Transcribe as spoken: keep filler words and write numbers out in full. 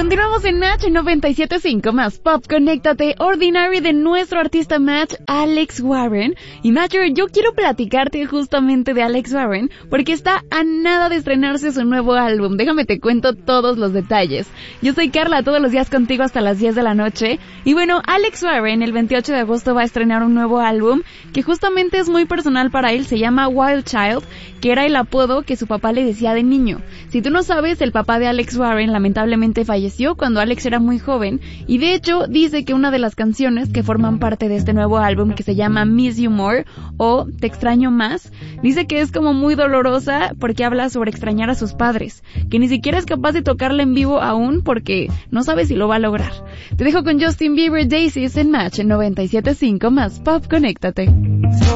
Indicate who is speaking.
Speaker 1: Continuamos en Match noventa y siete punto cinco más Pop, conéctate. Ordinary de nuestro artista Match, Alex Warren. Y Matcher, yo quiero platicarte justamente de Alex Warren porque está a nada de estrenarse su nuevo álbum. Déjame te cuento todos los detalles. Yo soy Carla, todos los días contigo hasta las diez de la noche. Y bueno, Alex Warren el veintiocho de agosto va a estrenar un nuevo álbum que justamente es muy personal para él. Se llama Wild Child, que era el apodo que su papá le decía de niño. Si tú no sabes, el papá de Alex Warren lamentablemente falleció cuando Alex era muy joven, y de hecho dice que una de las canciones que forman parte de este nuevo álbum, que se llama Miss You More o Te extraño más, dice que es como muy dolorosa porque habla sobre extrañar a sus padres, que ni siquiera es capaz de tocarla en vivo aún porque no sabe si lo va a lograr. Te dejo con Justin Bieber, Daisies en Match en noventa y siete punto cinco más Pop, conéctate.